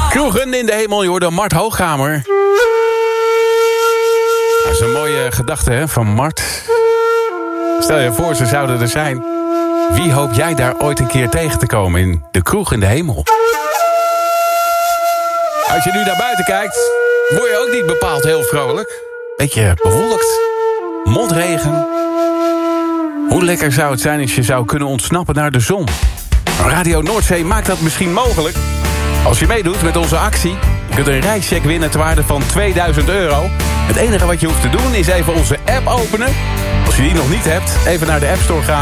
Kroegen in de hemel, je hoorde Mart Hoogkamer. Dat is een mooie gedachte, hè, van Mart. Stel je voor, ze zouden er zijn. Wie hoop jij daar ooit een keer tegen te komen in de kroeg in de hemel? Als je nu naar buiten kijkt, word je ook niet bepaald heel vrolijk. Beetje bewolkt, motregen. Hoe lekker zou het zijn als je zou kunnen ontsnappen naar de zon? Radio Noordzee maakt dat misschien mogelijk. Als je meedoet met onze actie, je kunt een reischeck winnen ter waarde van €2000. Het enige wat je hoeft te doen is even onze app openen. Als je die nog niet hebt, even naar de App Store gaan.